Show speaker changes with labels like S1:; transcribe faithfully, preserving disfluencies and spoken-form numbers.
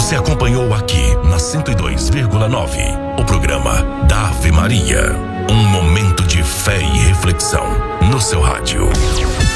S1: Você acompanhou aqui na cento e dois vírgula nove o programa da Ave Maria. Um momento de fé e reflexão no seu rádio.